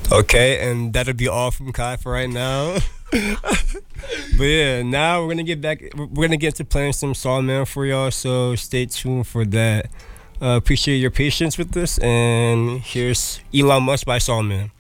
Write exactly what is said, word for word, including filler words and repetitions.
Okay, and that'll be all from Kai for right now. But yeah, now we're gonna get back. We're gonna get to playing some Sawman for y'all. So stay tuned for that. Uh, appreciate your patience with this, and here's Elon Musk by Sawman.